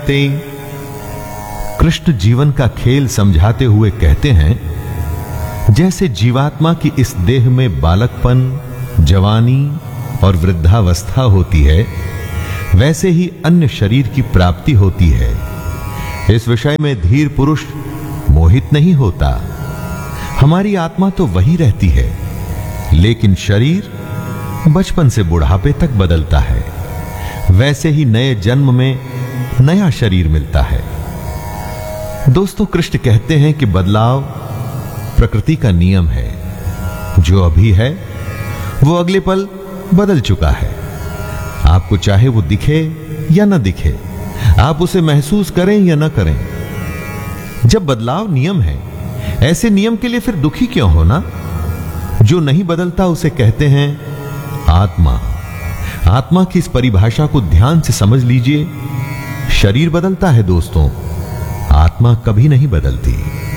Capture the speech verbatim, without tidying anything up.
कृष्ण जीवन का खेल समझाते हुए कहते हैं, जैसे जीवात्मा की इस देह में बालकपन, जवानी और वृद्धावस्था होती है, वैसे ही अन्य शरीर की प्राप्ति होती है। इस विषय में धीर पुरुष मोहित नहीं होता। हमारी आत्मा तो वही रहती है, लेकिन शरीर बचपन से बुढ़ापे तक बदलता है। वैसे ही नए जन्म में नया शरीर मिलता है। दोस्तों, कृष्ण कहते हैं कि बदलाव प्रकृति का नियम है। जो अभी है वो अगले पल बदल चुका है। आपको चाहे वो दिखे या ना दिखे, आप उसे महसूस करें या ना करें, जब बदलाव नियम है, ऐसे नियम के लिए फिर दुखी क्यों होना? जो नहीं बदलता उसे कहते हैं आत्मा। आत्मा की इस परिभाषा को ध्यान से समझ लीजिए। शरीर बदलता है दोस्तों, आत्मा कभी नहीं बदलती।